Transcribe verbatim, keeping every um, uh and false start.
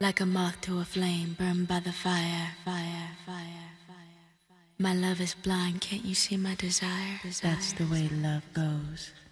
Like a moth to a flame, burned by the fire, fire, fire, fire. My love is blind, can't you see my desire? That's the way love goes.